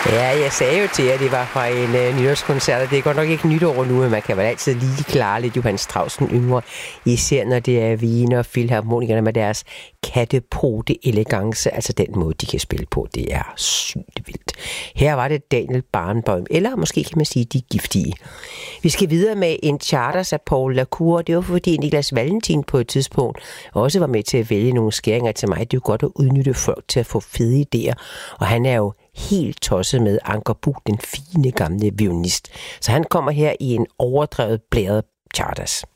Ja, jeg sagde jo til jer, at det var fra en nytårskoncert, og det er godt nok ikke nytår nu, men man kan vel altid lige klare lidt Johann Strauss den yngre, især når det er Wiener Philharmonikerne med deres kattepote elegance, altså den måde, de kan spille på, det er sygt vildt. Her var det Daniel Barenboim, eller måske kan man sige, de giftige. Vi skal videre med en charters af Paul Lacour, det var fordi Niklas Valentin på et tidspunkt også var med til at vælge nogle skæringer til mig. Det er jo godt at udnytte folk til at få fede idéer, og han er jo helt tosset med Anker Buch, den fine gamle violinist. Så han kommer her i en overdrevet blæret charters.